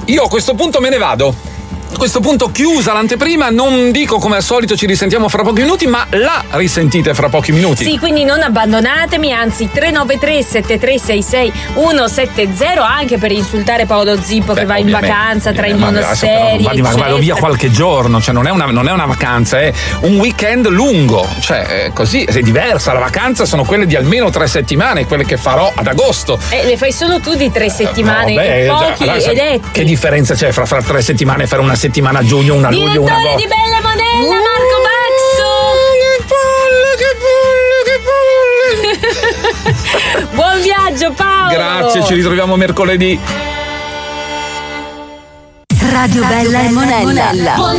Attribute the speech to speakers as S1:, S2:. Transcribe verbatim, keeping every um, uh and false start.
S1: io a questo punto me ne vado. A questo punto chiusa l'anteprima, non dico come al solito ci risentiamo fra pochi minuti, ma la risentite fra pochi minuti.
S2: Sì, quindi non abbandonatemi, anzi tre nove tre sette tre sei sei uno sette zero anche per insultare Paolo Zippo. Beh, che va in vacanza tra i monosseri.
S1: Vado, vado via qualche giorno, cioè non è, una, non è una vacanza, è un weekend lungo, cioè è così, è diversa. La vacanza sono quelle di almeno tre settimane, quelle che farò ad agosto.
S2: E le fai solo tu di tre settimane,
S1: eh, no, beh,
S2: pochi
S1: allora,
S2: e detti.
S1: Che differenza c'è fra, fra tre settimane e fare una settimana a giugno, una luglio, una
S2: Direttore di Bella Monella, Marco Baxo! Che palle, che palle! Buon viaggio, Paolo!
S1: Grazie, ci ritroviamo mercoledì.
S3: Radio Bella e Monella.